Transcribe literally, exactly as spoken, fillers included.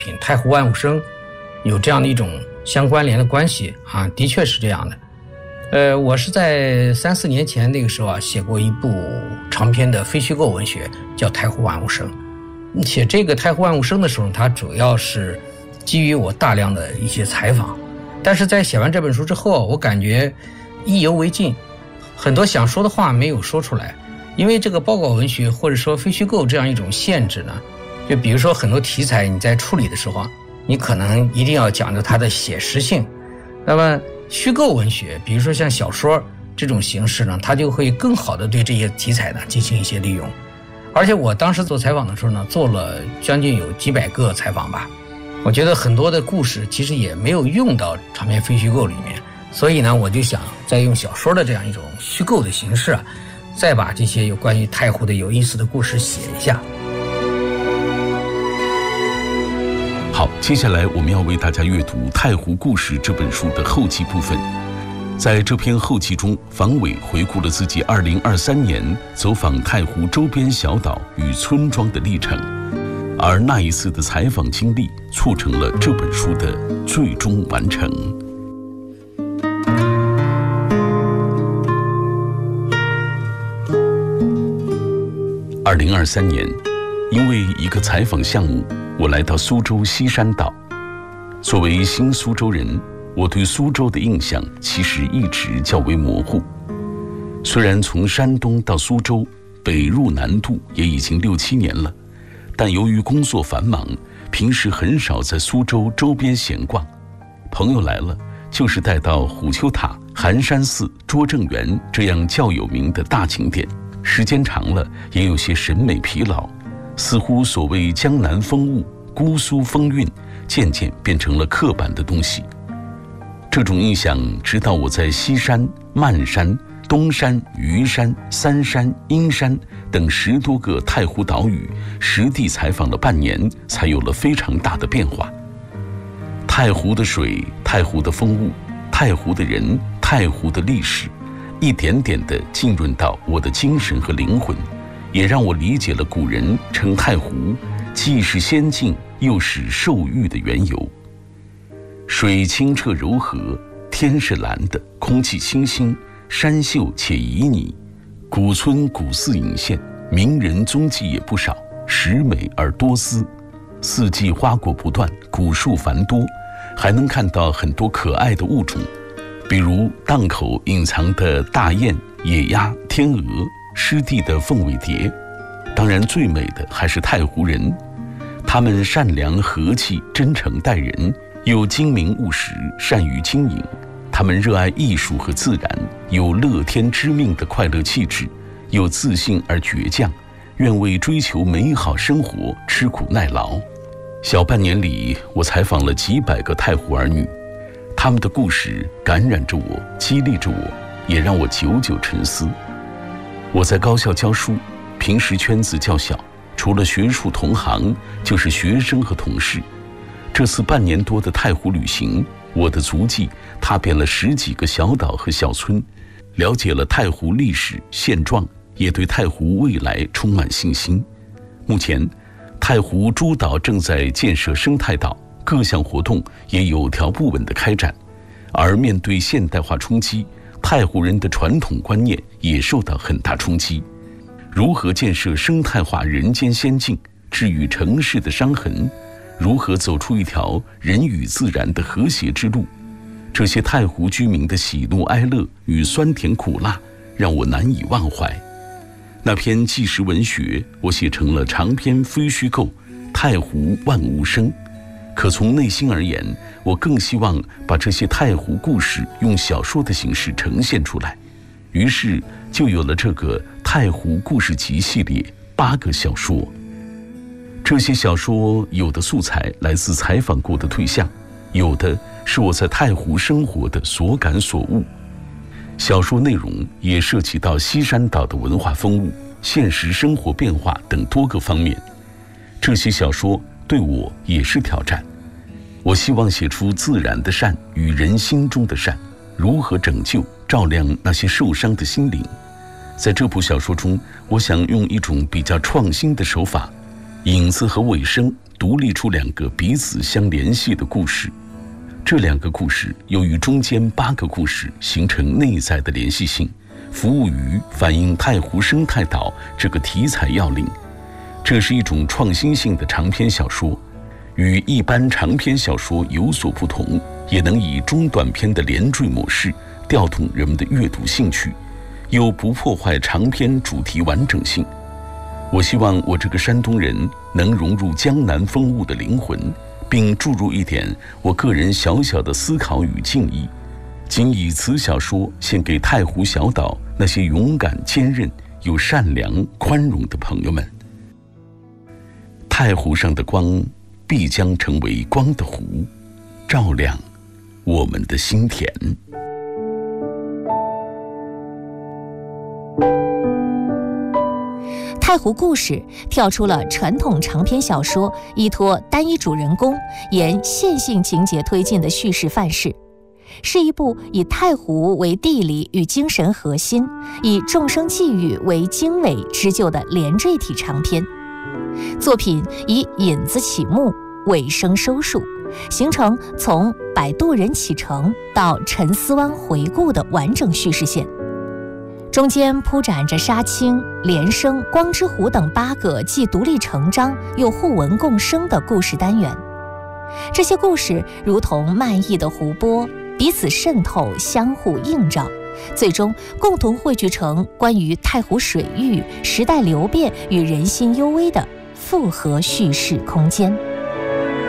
品太湖万物生有这样的一种相关联的关系啊，的确是这样的。呃，我是在三四年前那个时候啊，写过一部长篇的非虚构文学，叫《太湖万物生》。写这个《太湖万物生》的时候，它主要是基于我大量的一些采访，但是在写完这本书之后，我感觉意犹未尽，很多想说的话没有说出来。因为这个报告文学或者说非虚构这样一种限制呢，就比如说很多题材你在处理的时候，你可能一定要讲究它的写实性。那么虚构文学，比如说像小说这种形式呢，它就会更好的对这些题材呢进行一些利用。而且我当时做采访的时候呢，做了将近有几百个采访吧，我觉得很多的故事其实也没有用到长篇非虚构里面，所以呢，我就想再用小说的这样一种虚构的形式啊，再把这些有关于太湖的有意思的故事写一下。 好，接下来我们要为大家阅读《太湖故事》这本书的后记部分。在这篇后记中，房伟回顾了自己二零二三年走访太湖周边小岛与村庄的历程，而那一次的采访经历促成了这本书的最终完成。二零二三年，因为一个采访项目，我来到苏州西山岛。作为新苏州人，我对苏州的印象其实一直较为模糊。虽然从山东到苏州，北入南渡也已经六七年了，但由于工作繁忙，平时很少在苏州周边闲逛。朋友来了，就是带到虎丘塔、寒山寺、拙政园这样较有名的大景点。时间长了，也有些审美疲劳，似乎所谓江南风物、姑苏风韵，渐渐变成了刻板的东西。这种印象，直到我在西山、漫山、东山、鱼山、三山、阴山等十多个太湖岛屿实地采访了半年，才有了非常大的变化。太湖的水、太湖的风物、太湖的人、太湖的历史，一点点地浸润到我的精神和灵魂，也让我理解了古人称太湖既是仙境又是受欲的缘由。水清澈柔和，天是蓝的，空气清新，山秀且旖旎，古村古寺隐现，名人踪迹也不少，实美而多姿。四季花果不断，古树繁多，还能看到很多可爱的物种，比如档口隐藏的大雁、野鸭、天鹅，湿地的凤尾蝶。当然最美的还是太湖人，他们善良和气，真诚待人，又精明务实，善于经营。他们热爱艺术和自然，有乐天知命的快乐气质，又自信而倔强，愿为追求美好生活吃苦耐劳。小半年里，我采访了几百个太湖儿女，他们的故事感染着我，激励着我，也让我久久沉思。我在高校教书，平时圈子较小，除了学术同行，就是学生和同事。这次半年多的太湖旅行，我的足迹踏遍了十几个小岛和小村，了解了太湖历史现状，也对太湖未来充满信心。目前，太湖诸岛正在建设生态岛，各项活动也有条不紊地开展。而面对现代化冲击，太湖人的传统观念也受到很大冲击。如何建设生态化人间仙境，治愈城市的伤痕？如何走出一条人与自然的和谐之路？这些太湖居民的喜怒哀乐与酸甜苦辣，让我难以忘怀。那篇纪实文学，我写成了长篇非虚构《太湖万物生》。可从内心而言，我更希望把这些太湖故事用小说的形式呈现出来。于是就有了这个太湖故事集系列八个小说。这些小说有的素材来自采访过的对象，有的是我在太湖生活的所感所悟。小说内容也涉及到西山岛的文化风物、现实生活变化等多个方面。这些小说对我也是挑战。我希望写出自然的善与人心中的善，如何拯救、照亮那些受伤的心灵。在这部小说中，我想用一种比较创新的手法，影子和尾声独立出两个彼此相联系的故事。这两个故事由于中间八个故事形成内在的联系性，服务于反映太湖生态岛这个题材要领。这是一种创新性的长篇小说，与一般长篇小说有所不同，也能以中短篇的连缀模式调动人们的阅读兴趣，又不破坏长篇主题完整性。我希望我这个山东人能融入江南风物的灵魂，并注入一点我个人小小的思考与敬意，仅以此小说献给太湖小岛那些勇敢、坚韧又善良、宽容的朋友们。太湖上的光必将成为光的湖，照亮我们的心田。 太湖故事跳出了传统长篇小说依托单一主人公沿线性情节推进的叙事范式，是一部以太湖为地理与精神核心，以众生际遇为经纬织就的连缀体长篇。作品以引子起幕，尾声收束，形成从摆渡人启程到沉思湾回顾的完整叙事线。中间铺展着杀青、连生、光之湖等八个既独立成章又互文共生的故事单元。这些故事如同漫溢的湖泊，彼此渗透，相互映照，最终共同汇聚成关于太湖水域、时代流变与人心幽微的复合叙事空间。